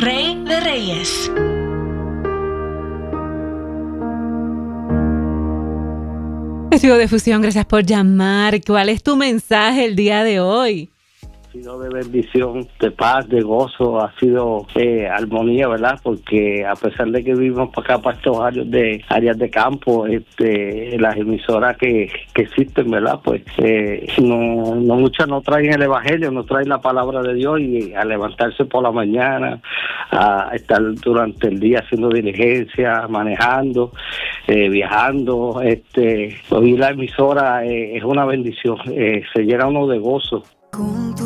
Rey de Reyes. Testigo de Fusión, gracias por llamar. ¿Cuál es tu mensaje el día de hoy? Ha sido de bendición, de paz, de gozo, ha sido armonía, ¿verdad? Porque a pesar de que vivimos para acá, para estos áreas de campo, las emisoras que existen, ¿verdad? Pues muchas no traen el evangelio, no traen la palabra de Dios, y a levantarse por la mañana, a estar durante el día haciendo diligencia, manejando, viajando, oír la emisora es una bendición, se llena uno de gozo.